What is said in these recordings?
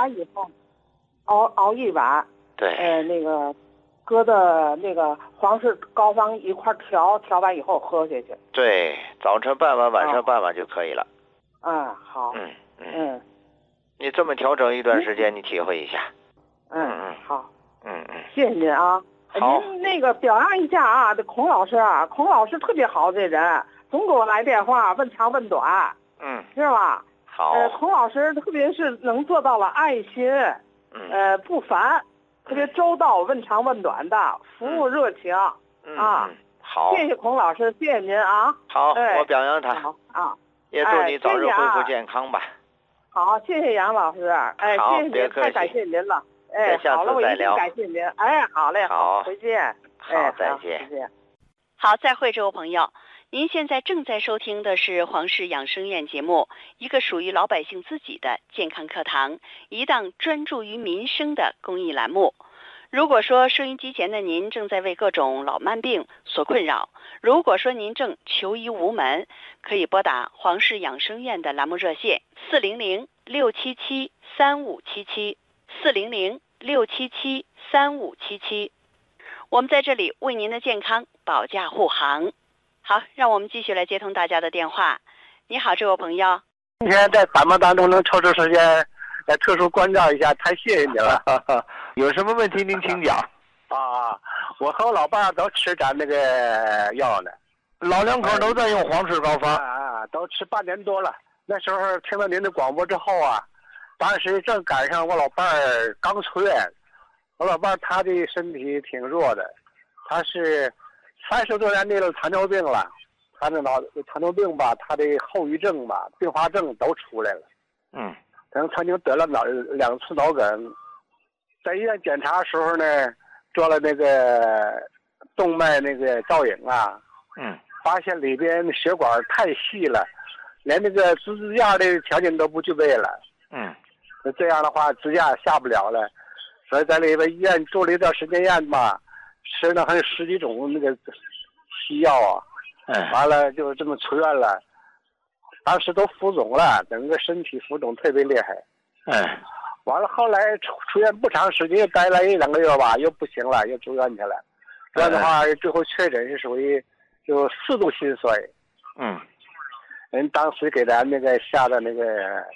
完以后，熬一晚， 对， 那个搁的那个黄氏膏方一块调完以后喝下去。 对，早晨半碗，晚上半碗就可以了。 好。 你这么调整一段时间，你体会一下。 好。 谢谢您啊。 好。 您那个表扬一下啊，这孔老师啊，孔老师特别好，这人总给我来电话，问长问短。是吧？ 好。 孔老师特别是能做到了爱心，不烦，特别周到，问长问短的，服务热情。 好。 谢谢孔老师，谢谢您啊。 好，我表扬他。 好也祝你早日恢复健康吧。 好，谢谢杨老师。 好， 谢谢您，太感谢您了。 好了， 我一定感谢您。好嘞， 好， 回见。 好，再见。 好，再会，这位朋友，您现在正在收听的是黄氏养生院节目，一个属于老百姓自己的健康课堂，一档专注于民生的公益栏目。如果说收音机前的您正在为各种老慢病所困扰，如果说您正求医无门，可以拨打黄氏养生院的栏目热线400-677-3577，400-677-3577，我们在这里为您的健康保驾护航。好，让我们继续来接通大家的电话。你好，这位朋友。 今天在繁忙当中能抽出时间来特殊关照一下，太谢谢你了。 有什么问题您请讲。 我和我老伴都吃咱那个药呢， 老两口都在用黄氏膏方。 都吃半年多了。那时候听到您的广播之后当时正赶上我老伴儿刚出院。我老伴儿他的身体挺弱的，他是30多年的糖尿病了。他的糖尿病吧，他的后遗症吧，并发症都出来了。曾经得了2次脑梗，在医院检查的时候呢，做了那个动脉那个造影发现里边血管太细了，连那个支架的条件都不具备了。那这样的话支架下不了了，所以在里边医院住了一段时间院吧，吃了还有10几种那个西药完了就这么出院了。当时都浮肿了，整个身体浮肿特别厉害。完了后来出院不长时间，又待了1、2个月吧，又不行了，又住院去了。这样的话，最后确诊是属于就4度心衰。人当时给咱那个下的那个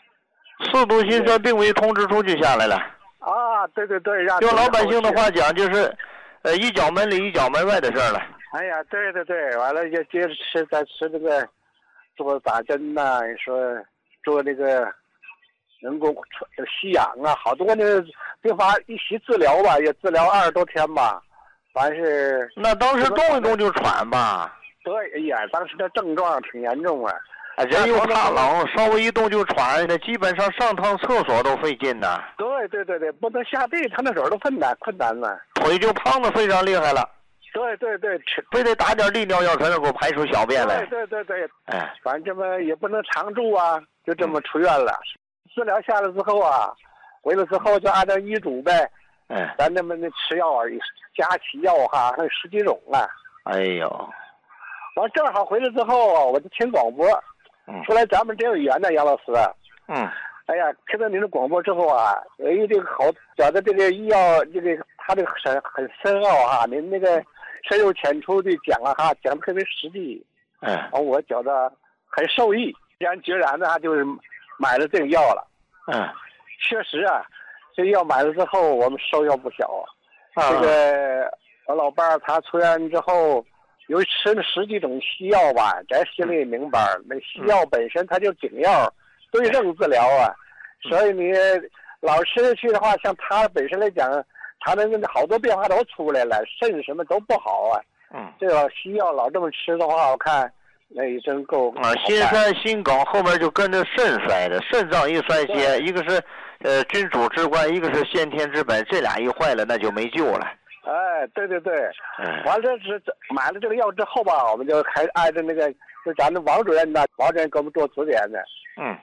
4度心衰病危通知书就下来了。 对， 用老百姓的话讲，就是一脚门里一脚门外的事了。 对，完了就接着再吃这个做打针说做那个人工吸氧好多那个并发一起治疗吧，也治疗20多天吧。完是那当时动一动就喘吧。 对，当时的症状挺严重人又怕冷，稍微一动就喘，那基本上上趟厕所都费劲呐。 对，不能下地，他那手都困难了， 腿就胖得非常厉害了。 对， 非得打点利尿药才能够排出小便来。 对，反正这么也不能常住就这么出院了。治疗下来之后回来之后就按照医嘱呗。咱那么吃药加起药还有10几种哎呦， 完正好回来之后我就听广播，说来咱们真有缘呢，杨老师。哎呀，听到您的广播之后这个好，觉得这个医药他这个很深奥您那个深入浅出的讲讲得特别实际。我觉得很受益，毅然决然的就是买了这个药了。确实这个药买了之后我们收效不小这个我老伴儿他出院之后，由于吃了10几种西药吧，咱心里也明白，那西药本身它就紧药，对症治疗所以你老吃下去的话，像他本身来讲，他的好多变化都出来了，肾什么都不好这个西药老这么吃的话，我看那也真够心衰心梗后面就跟着肾衰的，肾脏一衰竭，一个是君主之官，一个是先天之本，这俩一坏了那就没救了。 对，完了是买了这个药之后吧，我们就还按照那个就咱的王主任给我们做指点的。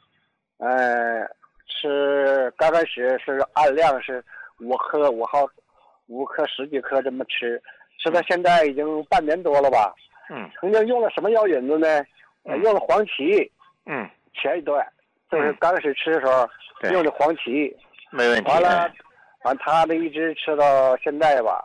吃刚开始是按量是5颗10几颗这么吃到现在已经半年多了吧。曾经用了什么药引子呢？用了黄芪。前一段就是刚开始吃的时候用的黄芪， 没问题。 完了，他的一直吃到现在吧。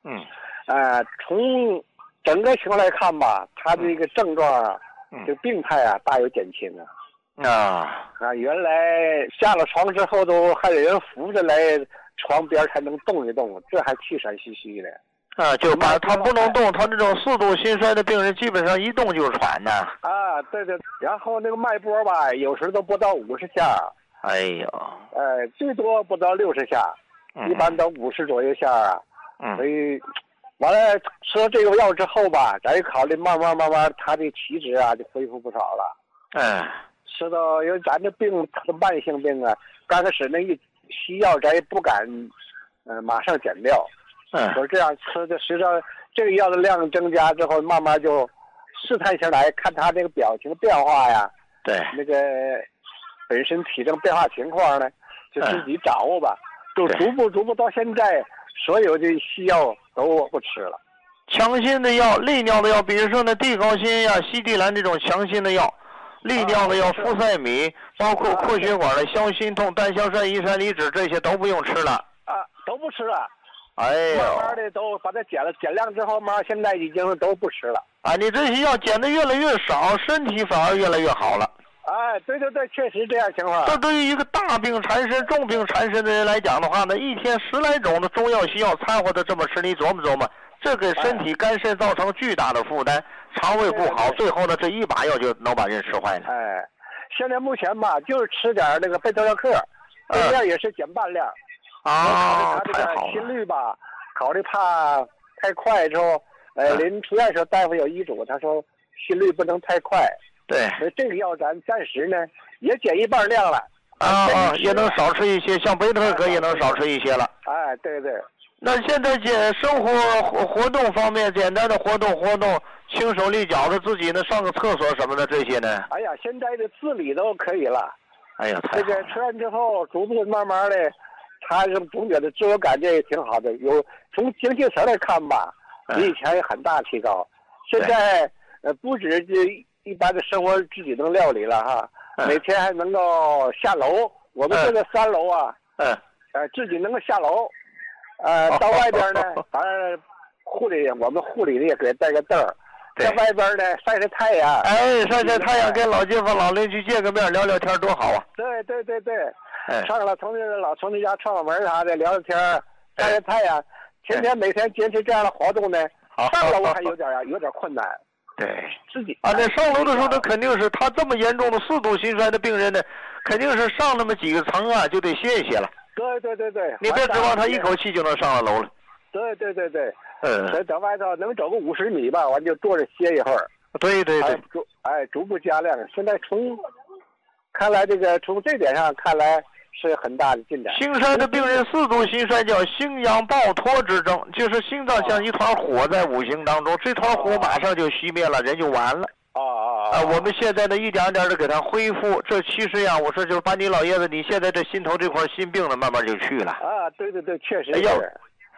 从整个情况来看吧，他这个症状啊，这个病态啊，大有减轻啊。原来下了床之后都还有人扶着来床边才能动一动，这还气喘吁吁的。 就把他不能动，他这种4度心衰的病人基本上一动就喘呢。 对，然后那个脉搏吧，有时都不到50下。 哎呦。 最多不到60下，一般到50左右下啊。所以，完了吃了这个药之后吧，咱也考虑慢慢他的体质啊就恢复不少了。吃到因为咱这病，它的慢性病啊，刚开始那一西药咱也不敢，马上减掉。说这样吃的，实际上这个药的量增加之后，慢慢就试探性来看他这个表情变化呀。 对。 那个本身体征变化情况呢，就自己掌握吧。就逐步到现在，所有的西药都不吃了。 强心的药、利尿的药，比如说那地高辛呀、西地兰这种强心的药，利尿的药、呋塞米，包括扩血管的消心痛、单硝酸乙酰离酯，这些都不用吃了。 都不吃了。 哎呦， 慢慢的都把它减量之后嘛，现在已经都不吃了。 你这些药减的越来越少，身体反而越来越好了。 对，确实这样情况。 这对于一个大病缠身、重病缠身的人来讲的话呢，一天10来种的中药西药掺和的这么吃，你琢磨，这给身体肝肾造成巨大的负担，肠胃不好，最后呢这一把药就能把人吃坏了。 现在目前吧，就是吃点那个贝多洛克，这量也是减半量。他这个心率吧，考虑怕太快之后，临出院时候大夫有医嘱，他说心率不能太快。 对。 所以这个药咱暂时呢也减一半量了。 也能少吃一些，像贝多洛克也能少吃一些了。 对。 那现在生活活动方面，简单的活动，轻手利脚的，自己呢上个厕所什么的这些呢？ 现在的自理都可以了。 太好了。 这个吃完之后，逐步慢慢的。他是总觉得自我感觉也挺好的，从精气神来看吧，比以前有很大提高。现在不止这一般的生活自己能料理了哈，每天还能够下楼。我们这个3楼啊，自己能够下楼，到外边呢，反正我们护理的也给带个凳儿，在外边呢晒晒太阳。 晒晒太阳，跟老街坊老邻居见个面聊聊天多好啊。 对。上了从你家串个门啥的，聊聊天，晒晒太阳，每天坚持这样的活动呢。上楼还有点困难。 对， 自己那上楼的时候，那肯定是他这么严重的4度心衰的病人呢，肯定是上那么几个层啊，就得歇一歇了。 对。 你别指望他一口气就能上了楼了。 对。所以在外头能走个50米吧，完就坐着歇一会儿。 对。 逐步加量。现在看来从这点上看来是很大的进展。 心衰的病人4度心衰叫心阳暴脱之症，就是心脏像一团火在五行当中，这团火马上就熄灭了，人就完了。我们现在呢一点点的给他恢复，这其实呀，我说就是把你老爷子你现在这心头这块心病呢，慢慢就去了。 对，确实是。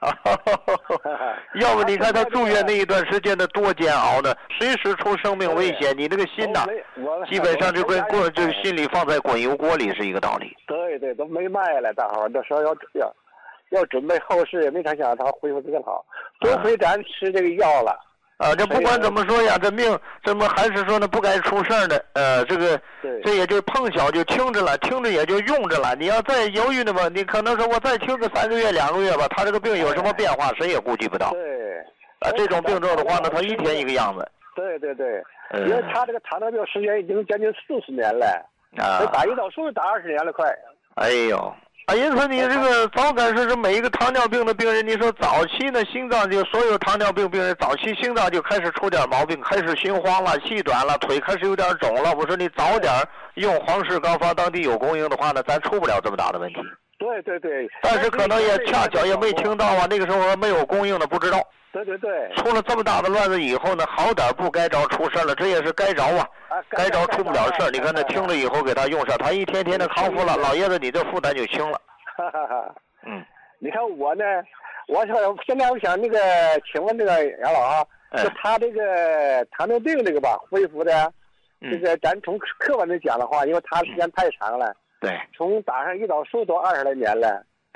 要不你看他住院那一段时间的多煎熬呢，随时出生命危险，你这个心呐，基本上就跟这心里放在滚油锅里是一个道理。 对，都没卖了，大伙儿那时候要准备后事，也没想他恢复得更好，多亏咱吃这个药了。 这不管怎么说呀，这命这么还是说呢不该出事儿的，这也就碰巧就听着了，听着也就用着了。你要再犹豫的吧，你可能说我再听个3个月2个月吧，他这个病有什么变化，谁也估计不到。 对。 这种病症的话呢，他一天一个样子。 对。因为他这个糖尿病时间已经将近40年了，打胰岛素打20年了快。 哎呦。因此你这个早感是每一个糖尿病的病人，你说早期呢心脏就所有糖尿病病人早期心脏就开始出点毛病，开始心慌了、气短了、腿开始有点肿了。我说你早点用黄氏膏方，当地有供应的话呢，咱出不了这么大的问题。 对。 但是可能也恰巧也没听到啊，那个时候没有供应的，不知道。 对。 出了这么大的乱子以后呢，好点不该着出事了，这也是该着啊。该着出不了事儿。你看他听了以后给他用上，他一天天的康复了，老爷子你这负担就轻了。 你看我呢，现在我想请问杨老就他这个糖尿病这个吧恢复的，这个咱从客观的讲的话，因为他时间太长了， 对， 从打上胰岛素都20来年了。